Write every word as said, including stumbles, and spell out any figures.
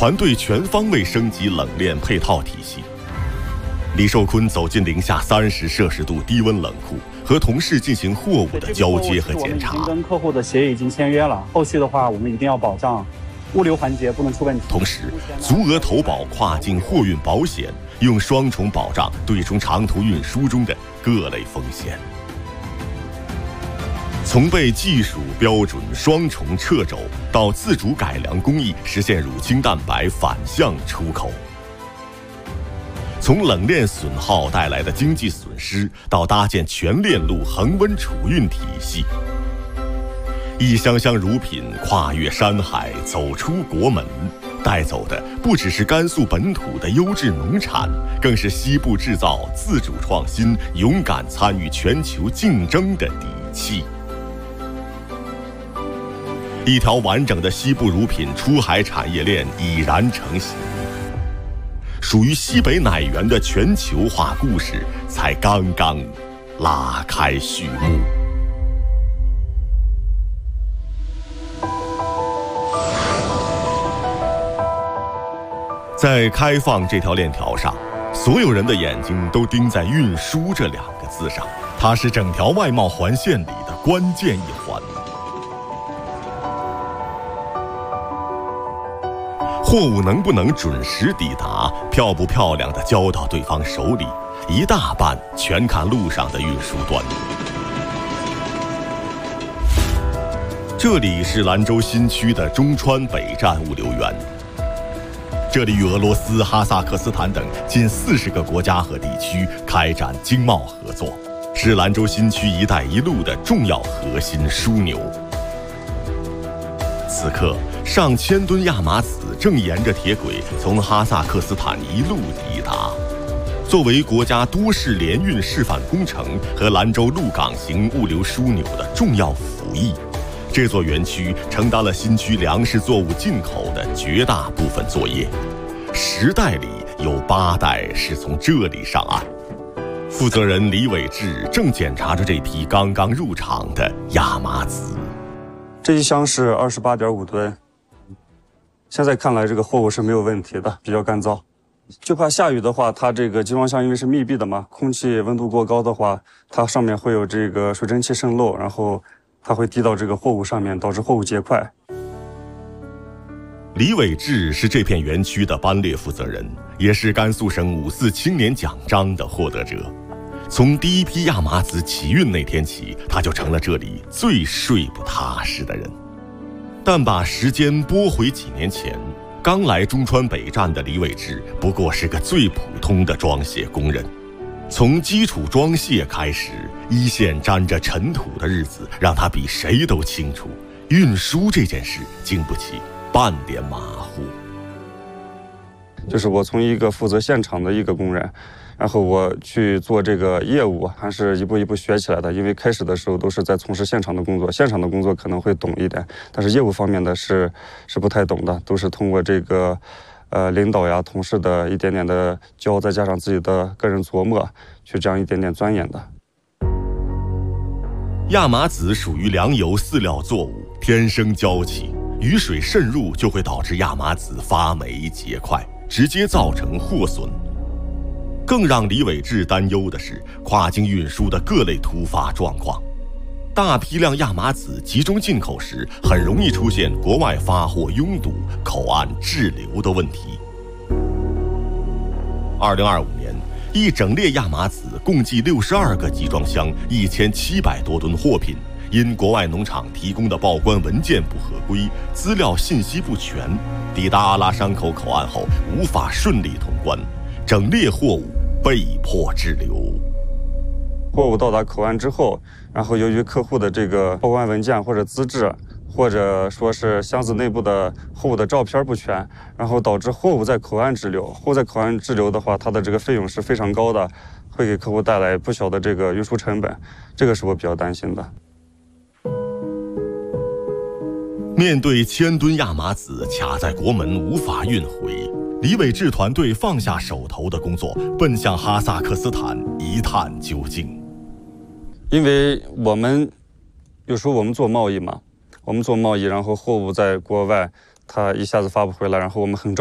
团队全方位升级冷链配套体系。李寿坤走进零下三十摄氏度低温冷库，和同事进行货物的交接和检查。 我们已经跟客户的协议已经签约了，后续的话我们一定要保障物流环节不能出问题。 同时，足额投保跨境货运保险，用双重保障对冲长途运输中的各类风险。从被技术标准双重掣肘到自主改良工艺，实现乳清蛋白反向出口。从冷链损耗带来的经济损失，到搭建全链路恒温储运体系，一箱箱乳品跨越山海，走出国门，带走的不只是甘肃本土的优质农产，更是西部制造自主创新、勇敢参与全球竞争的底气。一条完整的西部乳品出海产业链已然成型，属于西北奶源的全球化故事才刚刚拉开序幕。在开放这条链条上，所有人的眼睛都盯在运输这两个字上，它是整条外贸环线里的关键一环。货物能不能准时抵达，漂不漂亮地交到对方手里，一大半全看路上的运输端。这里是兰州新区的中川北站物流园，这里与俄罗斯、哈萨克斯坦等近四十个国家和地区开展经贸合作，是兰州新区“一带一路”的重要核心枢纽。此刻，上千吨亚麻籽正沿着铁轨从哈萨克斯坦一路抵达。作为国家多式联运示范工程和兰州陆港型物流枢纽的重要辅翼，这座园区承担了新区粮食作物进口的绝大部分作业。十代里有八代是从这里上岸。负责人李伟志正检查着这批刚刚入场的亚麻籽。 这一箱是二十八点五吨，现在看来这个货物是没有问题的，比较干燥。就怕下雨的话，它这个集装箱因为是密闭的嘛，空气温度过高的话，它上面会有这个水蒸气渗漏，然后它会滴到这个货物上面，导致货物结块。 李伟志是这片园区的班列负责人，也是甘肃省五四青年奖章的获得者。从第一批亚麻籽起运那天起，他就成了这里最睡不踏实的人。但把时间拨回几年前，刚来中川北站的李伟志不过是个最普通的装卸工人。从基础装卸开始，一线沾着尘土的日子让他比谁都清楚，运输这件事经不起半点马虎。 就是我从一个负责现场的一个工人，然后我去做这个业务，还是一步一步学起来的。因为开始的时候都是在从事现场的工作，现场的工作可能会懂一点，但是业务方面的是是不太懂的，都是通过这个呃领导呀、同事的一点点的教，再加上自己的个人琢磨，去这样一点点钻研的。 亚麻籽属于粮油饲料作物，天生娇气，雨水渗入就会导致亚麻籽发霉结块，直接造成货损。更让李伟志担忧的是跨境运输的各类突发状况。大批量亚麻籽集中进口时，很容易出现国外发货拥堵、口岸滞留的问题。二零二五年，一整列亚麻籽共计六十二个集装箱，一千七百多吨货品，因国外农场提供的报关文件不合规、资料信息不全，抵达阿拉山口口岸后无法顺利通关，整列货物被迫滞留。 货物到达口岸之后，然后由于客户的这个报关文件或者资质，或者说是箱子内部的货物的照片不全，然后导致货物在口岸滞留。货物在口岸滞留的话，它的这个费用是非常高的，会给客户带来不小的这个运输成本，这个是我比较担心的。 面对千吨亚麻籽卡在国门无法运回，李伟志团队放下手头的工作，奔向哈萨克斯坦一探究竟。 因为我们有时候我们做贸易嘛，我们做贸易，然后货物在国外它一下子发不回来，然后我们很着